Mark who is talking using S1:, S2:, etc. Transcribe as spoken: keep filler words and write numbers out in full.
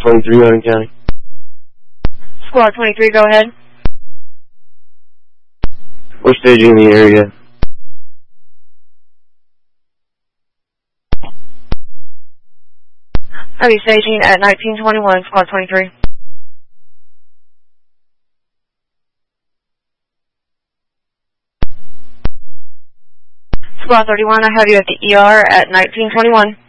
S1: twenty-three, Hardin County.
S2: Squad twenty-three, go ahead.
S1: We're staging the area.
S2: Heavy staging at nineteen twenty-one, Squad twenty-three. Squad thirty-one, I have you at the E R at nineteen twenty-one.